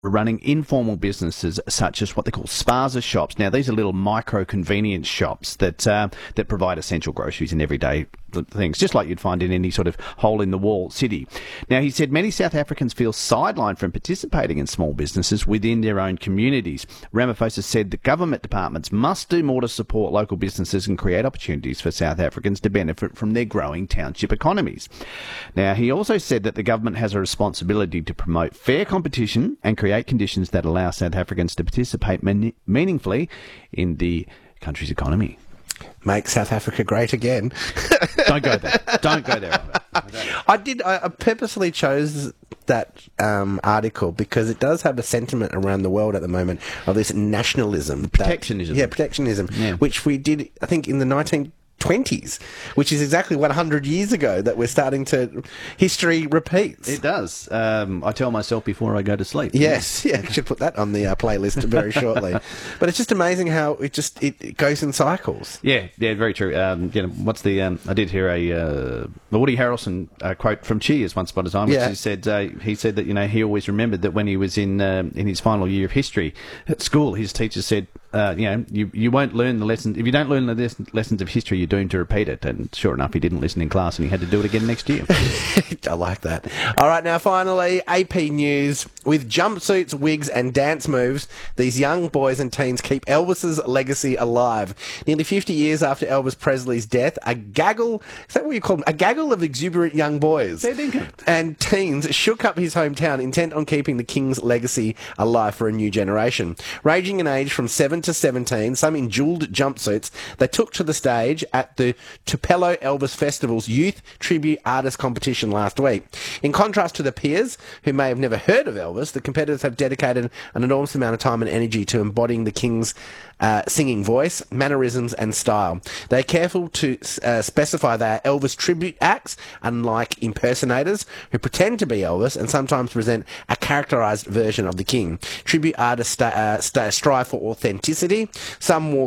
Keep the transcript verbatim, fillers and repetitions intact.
running informal businesses such as what they call spaza shops. Now, these are little micro convenience shops that uh, that provide essential groceries and everyday things, just like you'd find in any sort of hole-in-the-wall city. Now, he said many South Africans feel sidelined from participating in small businesses within their own communities. Ramaphosa said that government departments must do more to support local businesses and create opportunities for South Africans to benefit from their growing township economies. Now, he also said that the government has a responsibility to promote fair competition and create conditions that allow South Africans to participate mean- meaningfully in the country's economy. Make South Africa great again. Don't go there. Don't go there. I did. I purposely chose that um, article because it does have a sentiment around the world at the moment of this nationalism, protectionism. That, yeah, protectionism, yeah. Which we did, I think, in the nineteen twenties, which is exactly one hundred years ago that we're starting to... History repeats. It does. Um, I tell myself before I go to sleep. Yes, yeah, I should put that on the uh, playlist very shortly. But it's just amazing how it just it, it goes in cycles. Yeah, yeah, very true. Um, you know, what's the... Um, I did hear a uh, the Woody Harrelson uh, quote from Cheers once upon a time, which yeah. he said uh, he said that, you know, he always remembered that when he was in um, in his final year of history at school, his teacher said, uh, you know, you you won't learn the lesson if you don't learn the lesson, lessons of history, you're doomed to repeat it. And sure enough, he didn't listen in class, and he had to do it again next year. I like that. All right, now finally, A P News. With jumpsuits, wigs and dance moves, these young boys and teens keep Elvis's legacy alive. Nearly fifty years after Elvis Presley's death, a gaggle, is that what you call them? A gaggle of exuberant young boys and teens shook up his hometown, intent on keeping the King's legacy alive for a new generation. Ranging in age from seven to seventeen, some in jewelled jumpsuits, they took to the stage at the Tupelo Elvis Festival's Youth Tribute Artist Competition last week. In contrast to the peers, who may have never heard of Elvis, the competitors have dedicated an enormous amount of time and energy to embodying the King's uh, singing voice, mannerisms and style. They're careful to uh, specify they are Elvis tribute acts, unlike impersonators who pretend to be Elvis and sometimes present a characterised version of the King. Tribute artists st- uh, st- strive for authenticity. Some wore